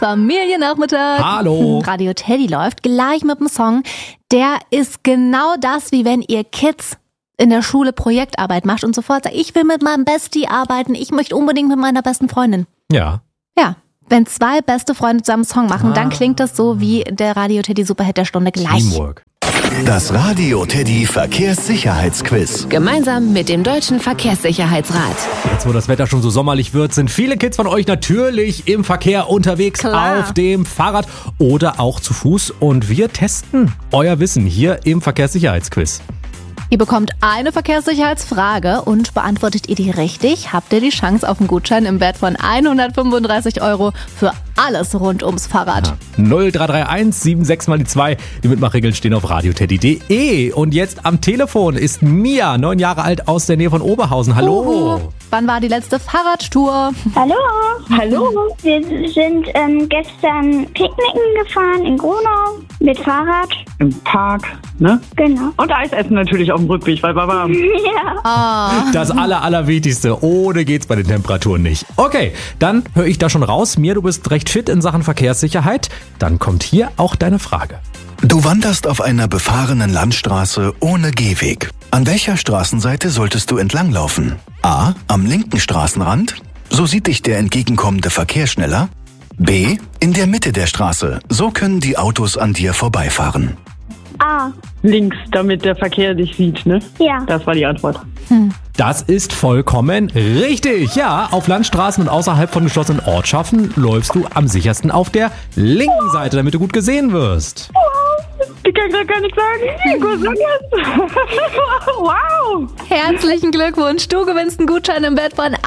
Familiennachmittag. Hallo. Radio Teddy läuft gleich mit dem Song. Der ist genau das, wie wenn ihr Kids in der Schule Projektarbeit macht und sofort sagt, ich will mit meinem Bestie arbeiten, ich möchte unbedingt mit meiner besten Freundin. Ja. Ja, wenn zwei beste Freunde zusammen einen Song machen, dann klingt das so wie der Radio Teddy Superhit der Stunde gleich. Teamwork. Das Radio Teddy Verkehrssicherheitsquiz. Gemeinsam mit dem Deutschen Verkehrssicherheitsrat. Jetzt, wo das Wetter schon so sommerlich wird, sind viele Kids von euch natürlich im Verkehr unterwegs, Klar. auf dem Fahrrad oder auch zu Fuß. Und wir testen euer Wissen hier im Verkehrssicherheitsquiz. Ihr bekommt eine Verkehrssicherheitsfrage und beantwortet ihr die richtig, habt ihr die Chance auf einen Gutschein im Wert von 135 € für alles rund ums Fahrrad. 0331 76 mal die 2. Die Mitmachregeln stehen auf radioteddy.de. Und jetzt am Telefon ist Mia, 9 Jahre alt, aus der Nähe von Oberhausen. Hallo. Uhu. Wann war die letzte Fahrradtour? Hallo. Hallo. Wir sind gestern picknicken gefahren in Gronau mit Fahrrad. Im Park, ne? Genau. Und Eis essen natürlich auf dem Rückweg, weil war warm. Ja. Das Allerwichtigste. Ohne geht's bei den Temperaturen nicht. Okay, dann höre ich da schon raus. Mia, du bist recht fit in Sachen Verkehrssicherheit. Dann kommt hier auch deine Frage. Du wanderst auf einer befahrenen Landstraße ohne Gehweg. An welcher Straßenseite solltest du entlanglaufen? A. Am linken Straßenrand. So sieht dich der entgegenkommende Verkehr schneller. B. In der Mitte der Straße. So können die Autos an dir vorbeifahren. Ah, Links, damit der Verkehr dich sieht, ne? ja. Das war die Antwort. Das ist vollkommen richtig. Ja, auf Landstraßen und außerhalb von geschlossenen Ortschaften läufst du am sichersten auf der linken Seite, damit du gut gesehen wirst. Ich kann gerade gar nichts sagen. Gut, sag jetzt. Wow. Herzlichen Glückwunsch, du gewinnst einen Gutschein im Wert von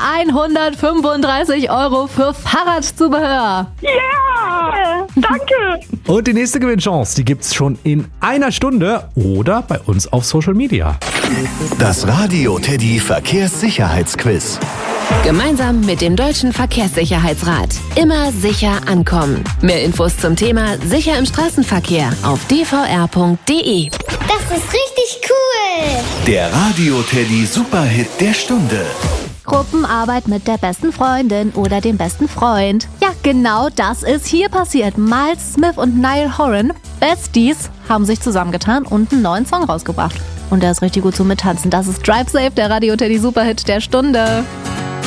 135 € für Fahrradzubehör. Ja. Danke. Und die nächste Gewinnchance, die gibt's schon in einer Stunde oder bei uns auf Social Media. Das Radio Teddy Verkehrssicherheitsquiz. Gemeinsam mit dem Deutschen Verkehrssicherheitsrat. Immer sicher ankommen. Mehr Infos zum Thema Sicher im Straßenverkehr auf dvr.de. Das ist richtig cool. Der Radio Teddy Superhit der Stunde. Gruppenarbeit mit der besten Freundin oder dem besten Freund. Ja, genau das ist hier passiert. Miles Smith und Niall Horan, Besties, haben sich zusammengetan und einen neuen Song rausgebracht. Und der ist richtig gut zum Mittanzen. Das ist Drive Safe, der Radio Teddy Superhit der Stunde.